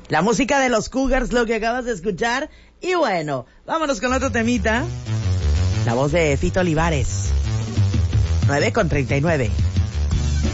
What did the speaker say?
La música de los Cougars, lo que acabas de escuchar. Y bueno, vámonos con otro temita. La voz de Fito Olivares. 9:39.